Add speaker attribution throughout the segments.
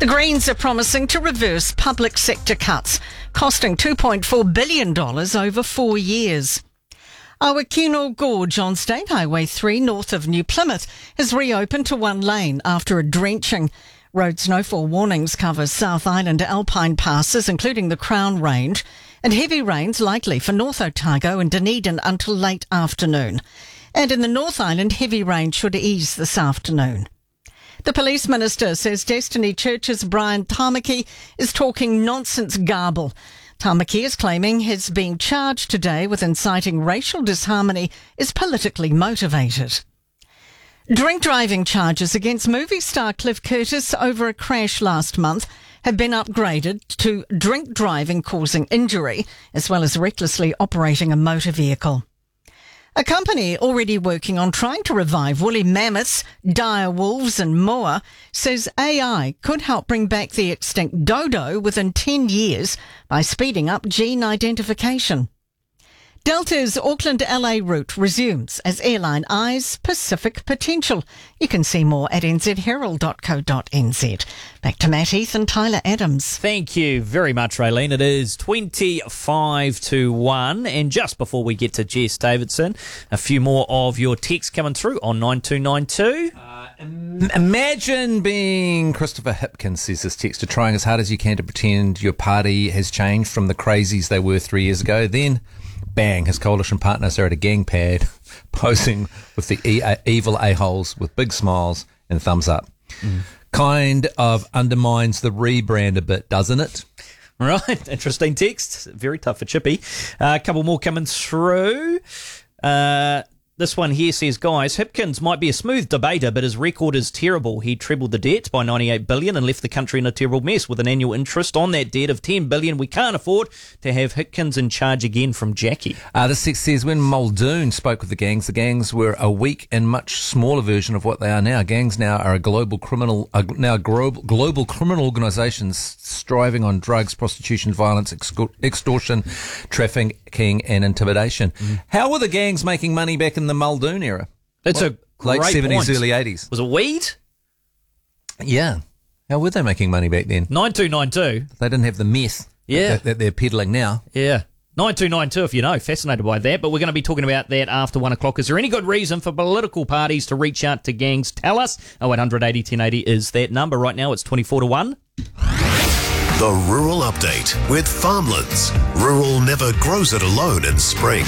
Speaker 1: The Greens are promising to reverse public sector cuts, costing $2.4 billion over 4 years. Awakino Gorge on State Highway 3 north of New Plymouth has reopened to one lane after a drenching. Road snowfall warnings cover South Island alpine passes, including the Crown Range, and heavy rains likely for North Otago and Dunedin until late afternoon. And in the North Island, heavy rain should ease this afternoon. The Police Minister says Destiny Church's Brian Tamaki is talking nonsense garble. Tamaki is claiming his being charged today with inciting racial disharmony is politically motivated. Drink driving charges against movie star Cliff Curtis over a crash last month have been upgraded to drink driving causing injury, as well as recklessly operating a motor vehicle. A company already working on trying to revive woolly mammoths, dire wolves and moa says AI could help bring back the extinct dodo within 10 years by speeding up gene identification. Delta's Auckland-LA route resumes as airline eyes Pacific potential. You can see more at nzherald.co.nz. Back to Matt Heath and Tyler Adams.
Speaker 2: Thank you very much, Raylene. It is 25-1. And just before we get to Jess Davidson, a few more of your texts coming through on 9292.
Speaker 3: Imagine being Christopher Hipkins, says this texter, trying as hard as you can to pretend your party has changed from the crazies they were 3 years ago. Then, bang, his coalition partners are at a gang pad, posing with the evil a-holes with big smiles and thumbs up. Kind of undermines the rebrand a bit, doesn't it?
Speaker 2: Right, interesting text. Very tough for Chippy. A couple more coming through. This one here says, guys, Hipkins might be a smooth debater, but his record is terrible. He trebled the debt by $98 billion and left the country in a terrible mess with an annual interest on that debt of $10 billion. We can't afford to have Hipkins in charge again, from Jackie.
Speaker 3: This text says, when Muldoon spoke with the gangs were a weak and much smaller version of what they are now. Gangs now are global criminal organisations striving on drugs, prostitution, violence, extortion, trafficking and intimidation. How were the gangs making money back in the Muldoon era?
Speaker 2: It's a
Speaker 3: late
Speaker 2: great
Speaker 3: 70s,
Speaker 2: point.
Speaker 3: early 80s.
Speaker 2: Was it weed?
Speaker 3: Yeah. How were they making money back then?
Speaker 2: 9292.
Speaker 3: They didn't have the meth that they're peddling now.
Speaker 2: Yeah. 9292 if you know. Fascinated by that. But we're going to be talking about that after 1 o'clock. Is there any good reason for political parties to reach out to gangs? Tell us. 0800 80 1080 is that number. Right now it's 24-1.
Speaker 4: The Rural Update with Farmlands. Rural never grows it alone in spring.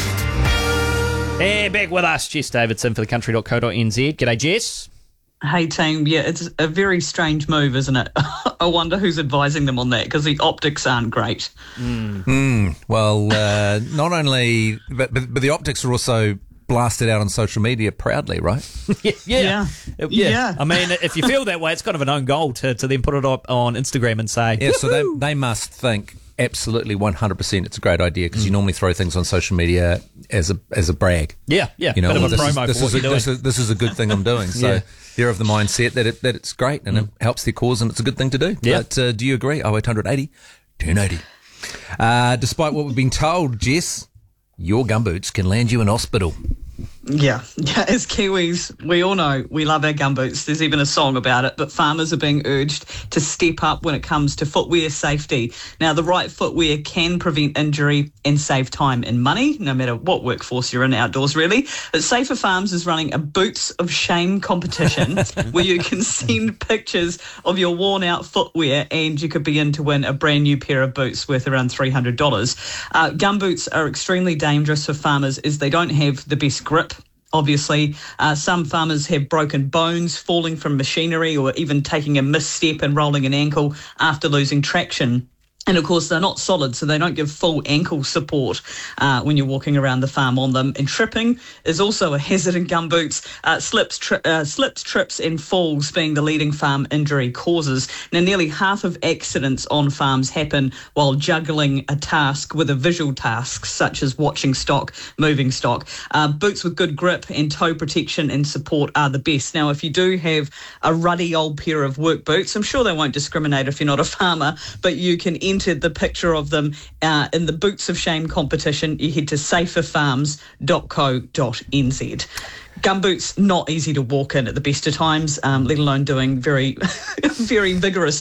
Speaker 2: And back with us, Jess Davidson for the country.co.nz. G'day, Jess.
Speaker 5: Hey, team. Yeah, it's a very strange move, isn't it? I wonder who's advising them on that, because the optics aren't great.
Speaker 3: Well, not only, but the optics are also blasted out on social media proudly, right?
Speaker 2: Yeah. I mean, if you feel that way, it's kind of an own goal to then put it up on Instagram and say,
Speaker 3: yeah, so they must think absolutely 100% it's a great idea, because you normally throw things on social media as a brag.
Speaker 2: Yeah.
Speaker 3: You know,
Speaker 2: bit of a promo for what you're doing.
Speaker 3: This is a good thing I'm doing. So they're of the mindset that it's great and it helps their cause and it's a good thing to do.
Speaker 2: Yeah.
Speaker 3: But do you agree? 0800 80 1080. Despite what we've been told, Jess, your gumboots can land you in hospital.
Speaker 5: Yeah, as Kiwis, we all know we love our gumboots. There's even a song about it, but farmers are being urged to step up when it comes to footwear safety. Now, the right footwear can prevent injury and save time and money, no matter what workforce you're in outdoors, really. But Safer Farms is running a Boots of Shame competition where you can send pictures of your worn-out footwear and you could be in to win a brand new pair of boots worth around $300. Gumboots are extremely dangerous for farmers as they don't have the best grip. Obviously, some farmers have broken bones, falling from machinery, or even taking a misstep and rolling an ankle after losing traction. And, of course, they're not solid, so they don't give full ankle support when you're walking around the farm on them. And tripping is also a hazard in gumboots. Slips, trips and falls being the leading farm injury causes. Now, nearly half of accidents on farms happen while juggling a task with a visual task, such as watching stock, moving stock. Boots with good grip and toe protection and support are the best. Now, if you do have a ruddy old pair of work boots, I'm sure they won't discriminate if you're not a farmer, but you can entered the picture of them in the Boots of Shame competition. You head to saferfarms.co.nz. Gumboots, not easy to walk in at the best of times, let alone doing very, very vigorous